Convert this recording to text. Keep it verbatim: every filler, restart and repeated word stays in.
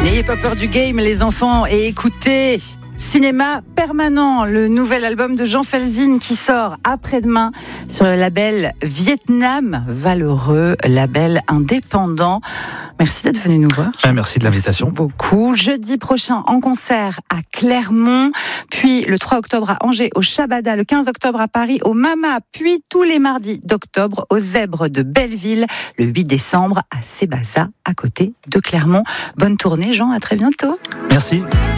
N'ayez pas peur du game, les enfants, et écoutez Cinéma Permanent, le nouvel album de Jean Felzine qui sort après-demain sur le label Vietnam Valeureux, label indépendant. Merci d'être venu nous voir. Ah, merci de l'invitation. Merci beaucoup. Jeudi prochain en concert à Clermont, puis le trois octobre à Angers au Shabada, le quinze octobre à Paris au Mama, puis tous les mardis d'octobre aux Zèbres de Belleville, le huit décembre à Sébaza, à côté de Clermont. Bonne tournée Jean, à très bientôt. Merci.